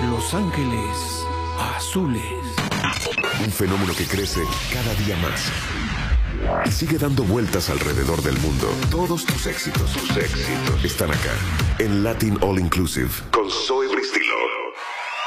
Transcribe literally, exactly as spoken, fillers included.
Los Ángeles Azules. Un fenómeno que crece cada día más y sigue dando vueltas alrededor del mundo. Todos tus éxitos, tus éxitos están acá en Latin All Inclusive con Zoe Bristilo.